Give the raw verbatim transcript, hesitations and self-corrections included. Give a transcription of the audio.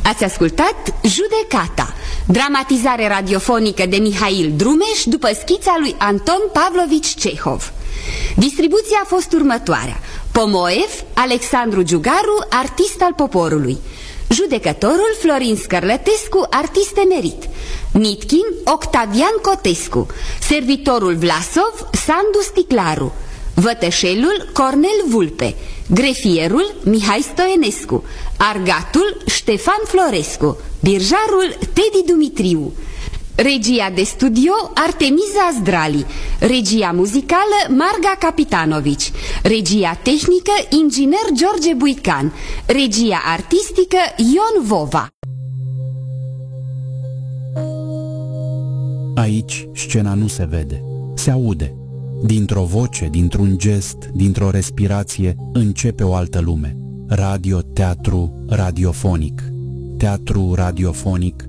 Ați ascultat Judecata, dramatizare radiofonică de Mihail Drumeș după schița lui Anton Pavlovici Cehov. Distribuția a fost următoarea: Pomoev, Alexandru Giugaru, artist al poporului; judecătorul Florin Scărlătescu, artist emerit; Nitkin, Octavian Cotescu; servitorul Vlasov, Sandu Sticlaru; vătășelul, Cornel Vulpe; grefierul, Mihai Stoenescu; argatul, Ștefan Florescu; birjarul, Tedi Dumitriu; regia de studio, Artemiza Zdrali; regia muzicală, Marga Capitanovici; regia tehnică, inginer George Buican; regia artistică, Ion Vova. Aici scena nu se vede, se aude. Dintr-o voce, dintr-un gest, dintr-o respirație, începe o altă lume. Radio, teatru, radiofonic. Teatru radiofonic